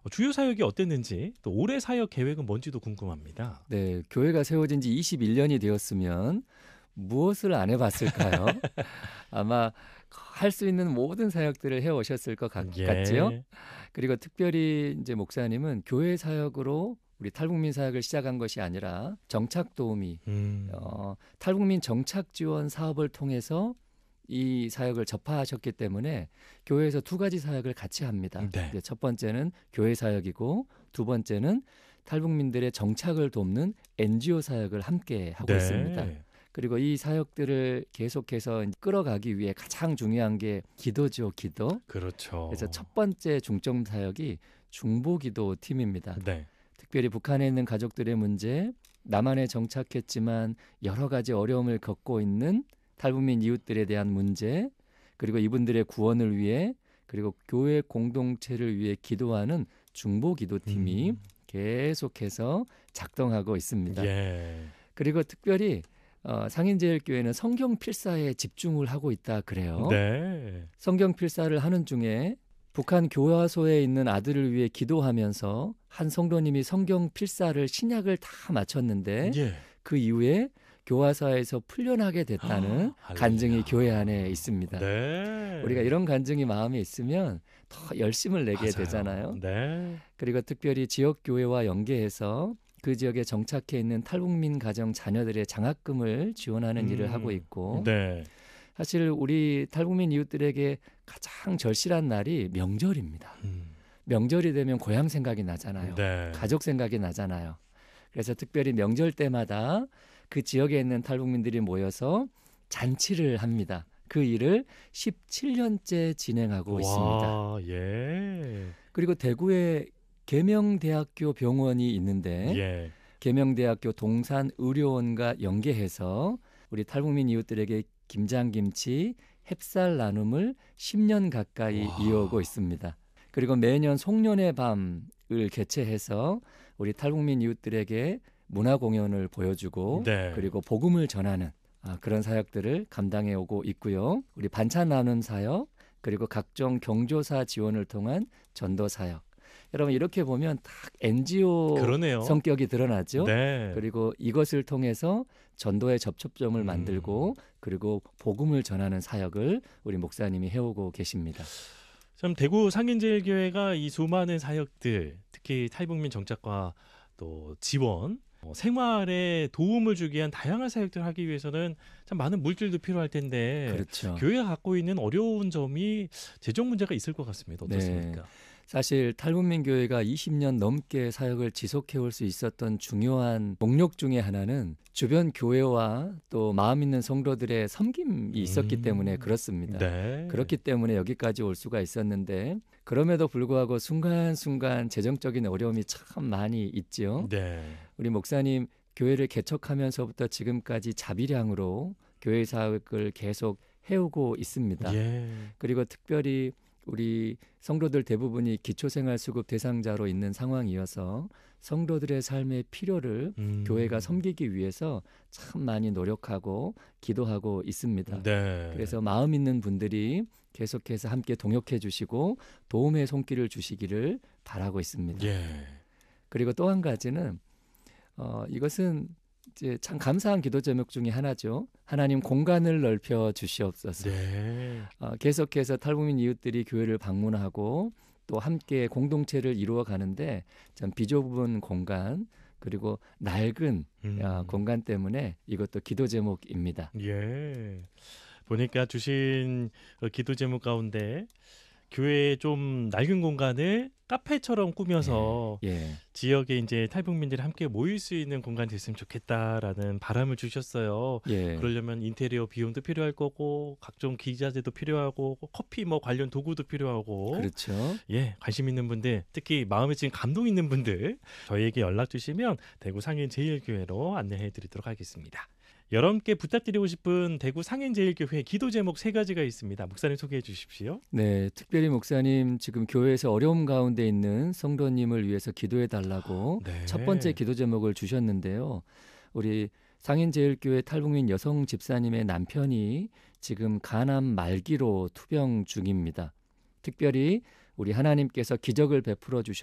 주요 사역이 어땠는지 또 올해 사역 계획은 뭔지도 궁금합니다. 네, 교회가 세워진 지 21년이 되었으면 무엇을 안 해봤을까요? 아마 할 수 있는 모든 사역들을 해오셨을 것 같지요? 예. 그리고 특별히 이제 목사님은 교회 사역으로 우리 탈북민 사역을 시작한 것이 아니라 정착 도우미, 탈북민 정착 지원 사업을 통해서 이 사역을 접하셨기 때문에 교회에서 두 가지 사역을 같이 합니다. 네. 이제 첫 번째는 교회 사역이고 두 번째는 탈북민들의 정착을 돕는 NGO 사역을 함께 하고 네. 있습니다. 그리고 이 사역들을 계속해서 끌어가기 위해 가장 중요한 게 기도죠, 기도. 그렇죠. 그래서 첫 번째 중점 사역이 중보기도 팀입니다. 네. 특별히 북한에 있는 가족들의 문제, 남한에 정착했지만 여러 가지 어려움을 겪고 있는 탈북민 이웃들에 대한 문제, 그리고 이분들의 구원을 위해 그리고 교회 공동체를 위해 기도하는 중보기도팀이 계속해서 작동하고 있습니다. 예. 그리고 특별히 상인제일교회는 성경 필사에 집중을 하고 있다 그래요. 네. 성경 필사를 하는 중에 북한 교화소에 있는 아들을 위해 기도하면서 한 성도님이 성경 필사를 신약을 다 마쳤는데 예. 그 이후에 교화사에서 풀려나게 됐다는 간증이 교회 안에 있습니다. 네. 우리가 이런 간증이 마음에 있으면 더 열심을 내게 맞아요. 되잖아요. 네. 그리고 특별히 지역교회와 연계해서 그 지역에 정착해 있는 탈북민 가정 자녀들의 장학금을 지원하는 일을 하고 있고 네. 사실 우리 탈북민 이웃들에게 가장 절실한 날이 명절입니다. 명절이 되면 고향 생각이 나잖아요. 네. 가족 생각이 나잖아요. 그래서 특별히 명절 때마다 그 지역에 있는 탈북민들이 모여서 잔치를 합니다. 그 일을 17년째 진행하고 있습니다. 예. 그리고 대구에 계명대학교 병원이 있는데 예. 계명대학교 동산의료원과 연계해서 우리 탈북민 이웃들에게 김장김치, 햅쌀 나눔을 10년 가까이 이어오고 있습니다. 그리고 매년 송년회 밤을 개최해서 우리 탈북민 이웃들에게 문화 공연을 보여주고 네. 그리고 복음을 전하는 그런 사역들을 감당해 오고 있고요. 우리 반찬 나눔 사역 그리고 각종 경조사 지원을 통한 전도 사역. 여러분 이렇게 보면 딱 NGO 그러네요. 성격이 드러나죠. 네. 그리고 이것을 통해서 전도의 접촉점을 만들고 그리고 복음을 전하는 사역을 우리 목사님이 해오고 계십니다. 참 대구 상인제일교회가 이 수많은 사역들, 특히 탈북민 정착과 또 지원, 생활에 도움을 주기 위한 다양한 사역들을 하기 위해서는 참 많은 물질도 필요할 텐데 그렇죠. 교회가 갖고 있는 어려운 점이 재정 문제가 있을 것 같습니다. 어떻습니까? 네. 사실 탈북민 교회가 20년 넘게 사역을 지속해 올 수 있었던 중요한 목록 중에 하나는 주변 교회와 또 마음 있는 성도들의 섬김이 있었기 때문에 그렇습니다. 네. 그렇기 때문에 여기까지 올 수가 있었는데 그럼에도 불구하고 순간순간 재정적인 어려움이 참 많이 있죠. 네. 우리 목사님 교회를 개척하면서부터 지금까지 자비량으로 교회 사역을 계속 해오고 있습니다. 예. 그리고 특별히 우리 성도들 대부분이 기초생활수급 대상자로 있는 상황이어서 성도들의 삶의 필요를 교회가 섬기기 위해서 참 많이 노력하고 기도하고 있습니다. 네. 그래서 마음 있는 분들이 계속해서 함께 동역해 주시고 도움의 손길을 주시기를 바라고 있습니다. 예. 그리고 또 한 가지는 이것은 이제 참 감사한 기도 제목 중에 하나죠. 하나님 공간을 넓혀 주시옵소서. 네. 계속해서 탈북민 이웃들이 교회를 방문하고 또 함께 공동체를 이루어 가는데 참 비좁은 공간 그리고 낡은 공간 때문에 이것도 기도 제목입니다. 예. 보니까 주신 기도 제목 가운데 교회의 좀 낡은 공간을 카페처럼 꾸며서 예. 지역에 이제 탈북민들이 함께 모일 수 있는 공간이 됐으면 좋겠다라는 바람을 주셨어요. 예. 그러려면 인테리어 비용도 필요할 거고 각종 기자재도 필요하고 커피 뭐 관련 도구도 필요하고 그렇죠. 예, 관심 있는 분들, 특히 마음에 지금 감동 있는 분들 저희에게 연락 주시면 대구 상인제일교회로 안내해 드리도록 하겠습니다. 여러분께 부탁드리고 싶은 대구 상인제일교회 기도 제목 3가지가 있습니다. 목사님 소개해 주십시오. 네, 특별히 목사님 지금 교회에서 어려움 가운데 있는 성도님을 위해서 기도해 달라고 네. 첫 번째 기도 제목을 주셨는데요. 우리 상인제일교회 탈북민 여성 집사님의 남편이 지금 간암 말기로 투병 중입니다. 특별히 우리 하나님께서 기적을 베풀어 주셔